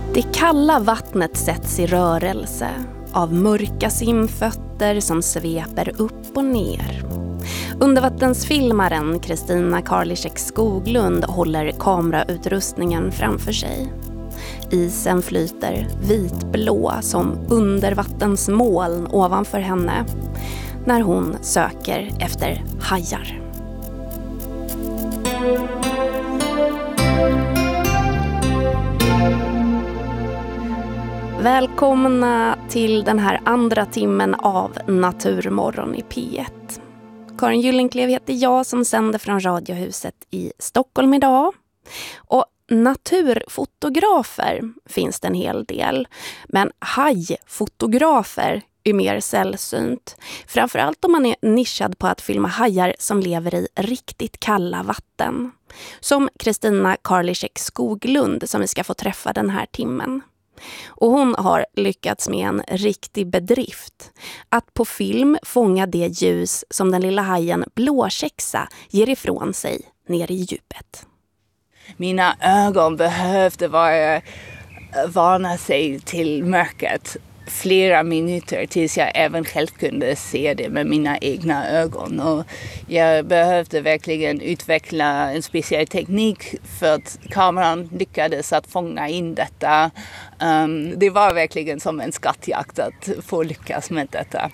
Det kalla vattnet sätts i rörelse av mörka simfötter som sveper upp och ner. Undervattensfilmaren Kristina Karliczek Skoglund håller kamerautrustningen framför sig. Isen flyter vitblå som undervattensmoln ovanför henne när hon söker efter hajar. Välkomna till den här andra timmen av Naturmorgon i P1. Karin Gyllenklev heter jag som sänder från Radiohuset i Stockholm idag. Och naturfotografer finns det en hel del. Men hajfotografer är mer sällsynt. Framförallt om man är nischad på att filma hajar som lever i riktigt kalla vatten. Som Kristina Karliczek Skoglund som vi ska få träffa den här timmen. Och hon har lyckats med en riktig bedrift. Att på film fånga det ljus som den lilla hajen blåkäxa ger ifrån sig ner i djupet. Mina ögon behövde vana sig till mörkret flera minuter tills jag även själv kunde se det med mina egna ögon. Och jag behövde verkligen utveckla en speciell teknik för att kameran lyckades att fånga in detta. Det var verkligen som en skattjakt att få lyckas med detta.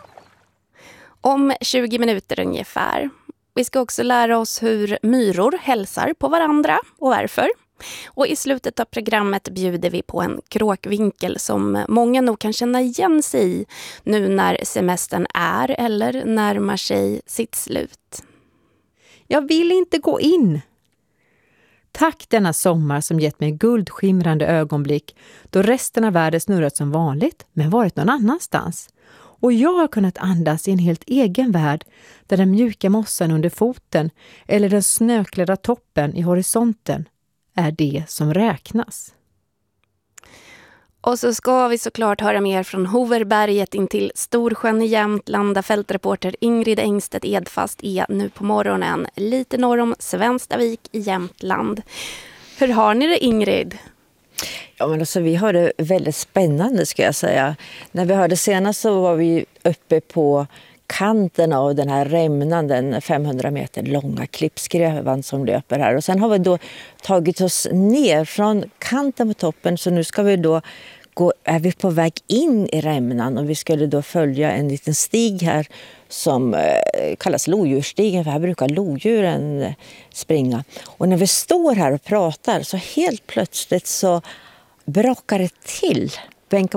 Om 20 minuter ungefär. Vi ska också lära oss hur myror hälsar på varandra och varför. Och i slutet av programmet bjuder vi på en kråkvinkel som många nog kan känna igen sig i nu när semestern är eller närmar sig sitt slut. Jag vill inte gå in. Tack denna sommar som gett mig guldskimrande ögonblick då resten av världen snurrat som vanligt men varit någon annanstans. Och jag har kunnat andas i en helt egen värld där den mjuka mossan under foten eller den snöklädda toppen i horisonten är det som räknas. Och så ska vi såklart höra mer från Hoverberget in till Storsjön i Jämtland där fältreporter Ingrid Engstedt Edfast är nu på morgonen lite norr om Svenstavik i Jämtland. Hur har ni det, Ingrid? Ja, men alltså, vi har det väldigt spännande ska jag säga. När vi hörde senast så var vi uppe på kanten av den här rämnan, den 500 meter långa klippskrevan som löper här. Och sen har vi då tagit oss ner från kanten på toppen så nu ska vi då är vi på väg in i rämnan och vi skulle då följa en liten stig här som kallas lodjursstigen för här brukar lodjuren springa. Och när vi står här och pratar så helt plötsligt så brakar det till.